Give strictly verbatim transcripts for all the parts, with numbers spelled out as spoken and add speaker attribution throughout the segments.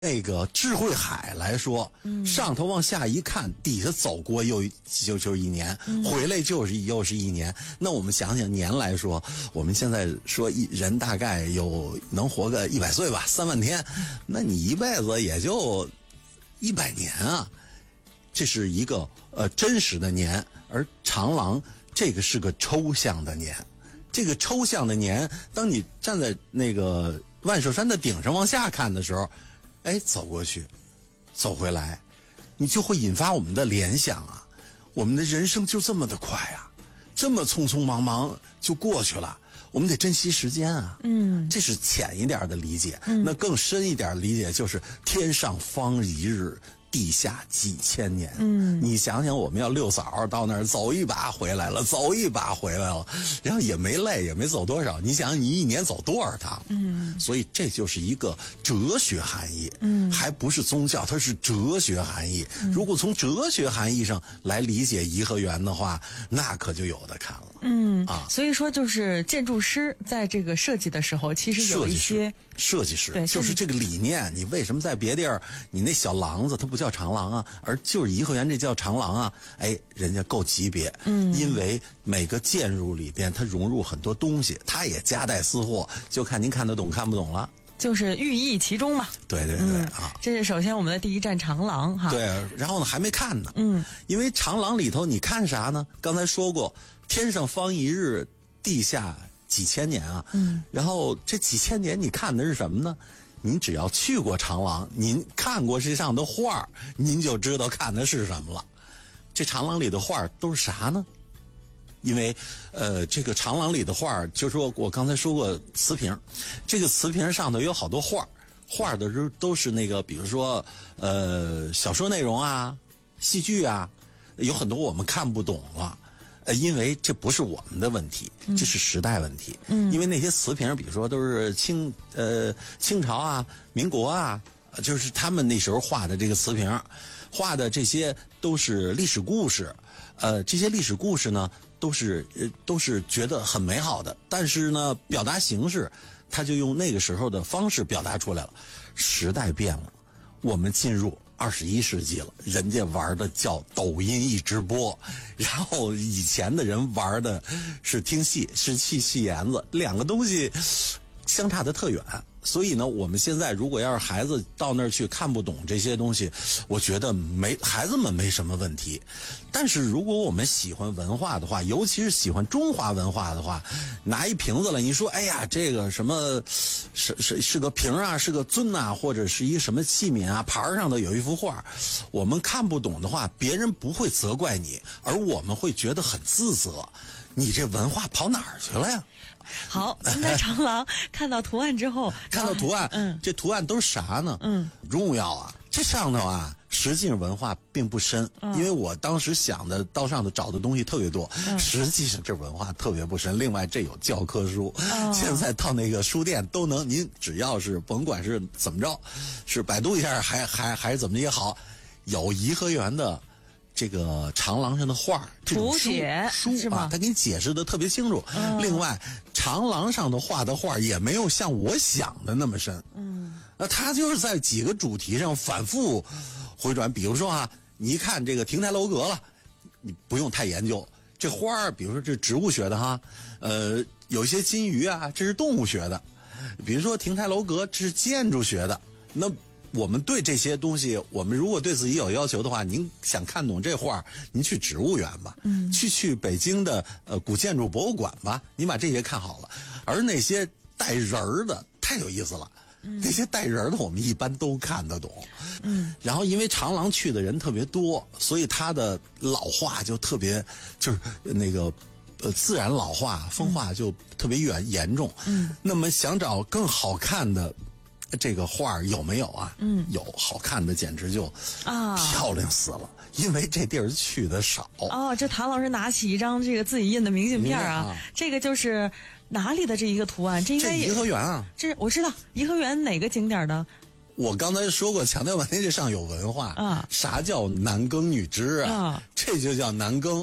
Speaker 1: 那个智慧海来说，嗯、上头往下一看，底下走过又就就是一年，嗯、回来就是又是一年。那我们想想年来说，我们现在说一人大概有能活个一百岁吧，三万天，那你一辈子也就一百年啊。这是一个呃真实的年，而长廊这个是个抽象的年。这个抽象的年，当你站在那个万寿山的顶上往下看的时候，哎，走过去，走回来，你就会引发我们的联想啊。我们的人生就这么的快啊，这么匆匆忙忙就过去了，我们得珍惜时间啊。嗯，这是浅一点的理解。嗯，那更深一点的理解就是天上方一日，地下几千年。嗯，你想想，我们要六嫂到那儿走一把回来了，走一把回来了，然后也没累，也没走多少。你想想，你一年走多少趟？嗯，所以这就是一个哲学含义。嗯，还不是宗教，它是哲学含义。嗯、如果从哲学含义上来理解颐和园的话，那可就有的看了。
Speaker 2: 嗯啊，所以说就是建筑师在这个设计的时候，其实有一些
Speaker 1: 设计师，
Speaker 2: 对，
Speaker 1: 就是这个理念。你为什么在别地儿，你那小廊子它不叫长廊啊，而就是颐和园这叫长廊啊？哎，人家够级别。嗯，因为每个建筑里边它融入很多东西，它也夹带私货，就看您看得懂看不懂了。
Speaker 2: 就是寓意其中嘛。
Speaker 1: 对对对、嗯、啊！
Speaker 2: 这是首先我们的第一站长廊哈。
Speaker 1: 对，然后呢还没看呢。嗯，因为长廊里头你看啥呢？刚才说过，天上方一日，地下几千年啊。嗯，然后这几千年你看的是什么呢？您只要去过长廊，您看过这上的画，您就知道看的是什么了。这长廊里的画都是啥呢？因为呃，这个长廊里的画，就说我刚才说过瓷瓶，这个瓷瓶上头有好多画，画的都都是那个，比如说呃小说内容啊、戏剧啊，有很多我们看不懂了。呃，因为这不是我们的问题，这是时代问题。嗯，因为那些瓷瓶，比如说都是清呃清朝啊、民国啊，就是他们那时候画的这个瓷瓶，画的这些都是历史故事。呃，这些历史故事呢，都是呃都是觉得很美好的，但是呢，表达形式，他就用那个时候的方式表达出来了。时代变了，我们进入二十一世纪了，人家玩的叫抖音一直播，然后以前的人玩的是听戏，是戏戏言子，两个东西相差的特远。所以呢，我们现在如果要是孩子到那儿去看不懂这些东西，我觉得没孩子们没什么问题。但是如果我们喜欢文化的话，尤其是喜欢中华文化的话，拿一瓶子来，你说哎呀，这个什么是是是个瓶啊，是个樽啊，或者是一个什么器皿啊，牌上的有一幅画，我们看不懂的话，别人不会责怪你，而我们会觉得很自责。你这文化跑哪儿去了呀？
Speaker 2: 好，在长廊看到图案之后，
Speaker 1: 看到图案，嗯，这图案都是啥呢？嗯，重要啊。这上头啊，实际上文化并不深，嗯、因为我当时想的到上头找的东西特别多，嗯、实际上这文化特别不深。另外，这有教科书，哦、现在到那个书店都能，您只要是甭管是怎么着，是百度一下还还还是怎么也好，有颐和园的。这个长廊上的画，
Speaker 2: 图解
Speaker 1: 书
Speaker 2: 是吗？
Speaker 1: 他给你解释的特别清楚。嗯、另外，长廊上的画的画也没有像我想的那么深。嗯，那他就是在几个主题上反复回转。比如说啊，你一看这个亭台楼阁了，你不用太研究这花儿，比如说这植物学的哈，呃，有一些金鱼啊，这是动物学的。比如说亭台楼阁，这是建筑学的。那我们对这些东西，我们如果对自己有要求的话，您想看懂这画，您去植物园吧，嗯，去去北京的呃古建筑博物馆吧，您把这些看好了。而那些带人儿的太有意思了，嗯、那些带人儿的我们一般都看得懂，嗯。然后因为长廊去的人特别多，所以它的老化就特别，就是那个呃自然老化、风化就特别严严重，嗯。那么想找更好看的。这个画有没有啊？嗯，有，好看的简直就啊漂亮死了。因为这地儿去的少。
Speaker 2: 哦，这唐老师拿起一张这个自己印的明信片啊，啊这个就是哪里的这一个图案？这应该也
Speaker 1: 颐和园啊。
Speaker 2: 这我知道，颐和园哪个景点的？
Speaker 1: 我刚才说过，强调半天这上有文化啊。啥叫男耕女织啊？啊这就叫男耕。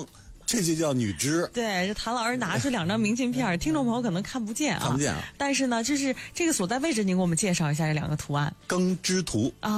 Speaker 1: 这就叫女织。
Speaker 2: 对，这谭老师拿出两张明信片，听众朋友可能看不见啊，
Speaker 1: 看不见啊。
Speaker 2: 但是呢，就是这个所在位置，您给我们介绍一下这两个图案。
Speaker 1: 耕织图啊。